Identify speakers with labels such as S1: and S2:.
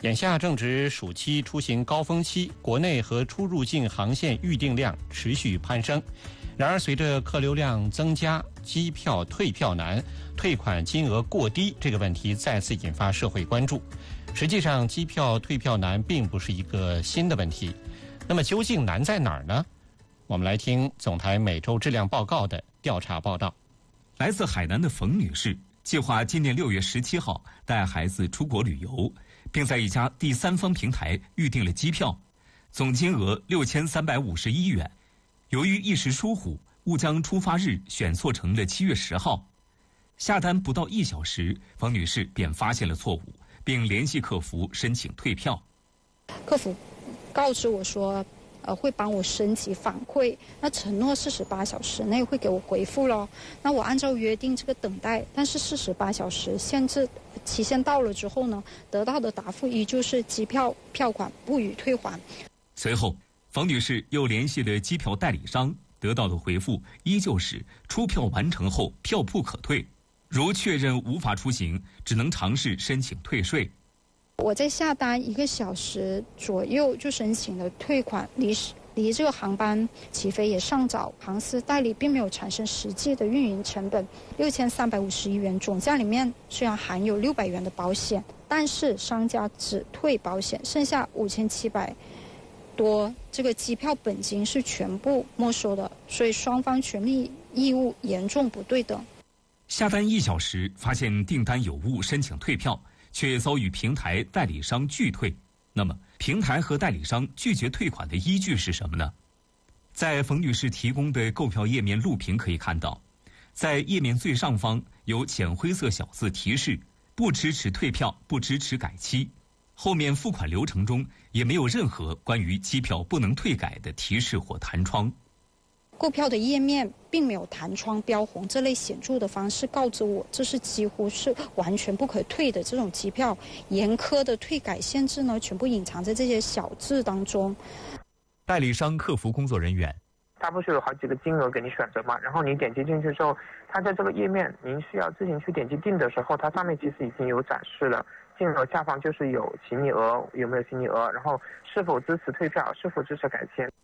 S1: 眼下正值暑期出行高峰期，国内和出入境航线预订量持续攀升。然而，随着客流量增加，机票退票难、退款金额过低这个问题再次引发社会关注。实际上，机票退票难并不是一个新的问题。那么，究竟难在哪儿呢？我们来听总台每周质量报告的调查报道。
S2: 来自海南的冯女士计划今年6月17号带孩子出国旅游，并在一家第三方平台预订了机票，总金额6351元。由于一时疏忽，误将出发日选错成了7月10号。下单不到1小时，冯女士便发现了错误，并联系客服申请退票。
S3: 客服告知我说，会帮我升级反馈，那承诺48小时内会给我回复咯。那我按照约定这个等待，但是48小时限制期限到了之后呢，得到的答复依旧是机票票款不予退还。
S2: 随后，冯女士又联系了机票代理商，得到的回复依旧是出票完成后票不可退，如确认无法出行，只能尝试申请退税。
S3: 我在下单1个小时左右就申请了退款，离这个航班起飞也尚早，航司代理并没有产生实际的运营成本，6351元总价里面虽然含有600元的保险，但是商家只退保险，剩下5700多，这个机票本金是全部没收的，所以双方权利义务严重不对等。
S2: 下单1小时发现订单有误，申请退票，却遭遇平台代理商拒退。那么，平台和代理商拒绝退款的依据是什么呢？在冯女士提供的购票页面录屏可以看到，在页面最上方有浅灰色小字提示不支持退票，不支持改期。后面付款流程中也没有任何关于机票不能退改的提示或弹窗。
S3: 购票的页面并没有弹窗标红这类显著的方式告知我，这是几乎是完全不可退的这种机票。严苛的退改限制呢，全部隐藏在这些小字当中。
S2: 代理商客服工作人员，
S4: 它不是有好几个金额给你选择吗？然后你点击进去之后，它在这个页面您需要自行去点击订的时候，它上面其实已经有展示了。金额下方就是有起拟额，有没有起拟额，然后是否支持退票，是否支持改签。